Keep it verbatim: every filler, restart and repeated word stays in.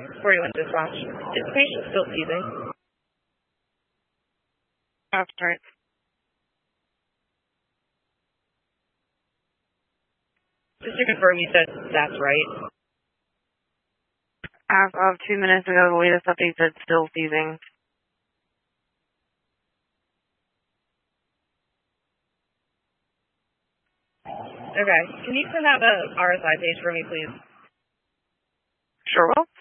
forty-one dispatch. Is the patient still seizing? That's right. Just to confirm, you said that's right. As of two minutes ago, the latest update said still seizing. Okay. Can you send out the R S I page for me, please? Sure will.